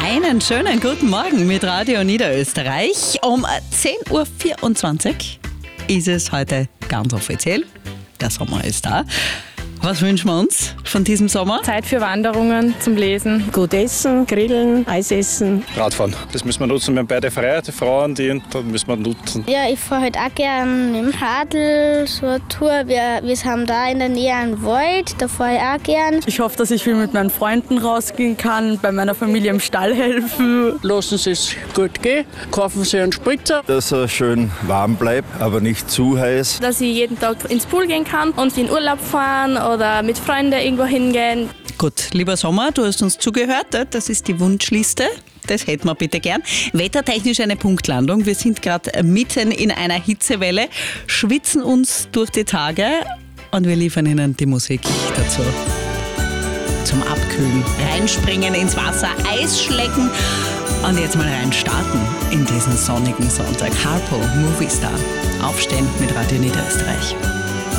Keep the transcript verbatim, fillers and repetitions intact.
Einen schönen guten Morgen mit Radio Niederösterreich. Um zehn Uhr vierundzwanzig ist es heute ganz offiziell. Der Sommer ist da. Was wünschen wir uns von diesem Sommer? Zeit für Wanderungen, zum Lesen. Gut essen, grillen, Eis essen. Radfahren. Das müssen wir nutzen. Wir haben beide frei, die Frauen, die dann müssen wir nutzen. Ja, ich fahre halt auch gerne mit dem Radl so eine Tour. Wir, wir haben da in der Nähe einen Wald, da fahre ich auch gern. Ich hoffe, dass ich viel mit meinen Freunden rausgehen kann, bei meiner Familie im Stall helfen. Lassen Sie es gut gehen, kaufen Sie einen Spritzer. Dass er schön warm bleibt, aber nicht zu heiß. Dass ich jeden Tag ins Pool gehen kann und in Urlaub fahren oder mit Freunden irgendwo hingehen. Gut, lieber Sommer, du hast uns zugehört. Das ist die Wunschliste. Das hätten wir bitte gern. Wettertechnisch eine Punktlandung. Wir sind gerade mitten in einer Hitzewelle, schwitzen uns durch die Tage und wir liefern Ihnen die Musik dazu. Zum Abkühlen, reinspringen ins Wasser, Eis schlecken und jetzt mal rein starten in diesen sonnigen Sonntag. Harpo, Movie Star. Aufstehen mit Radio Niederösterreich.